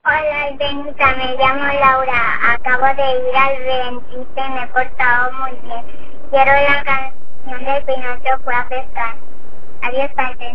Hola, Albenita, me llamo Laura. Acabo de ir al dentista y me he portado muy bien. Quiero la canción de Pinocho fue a pescar. Adiós, bye.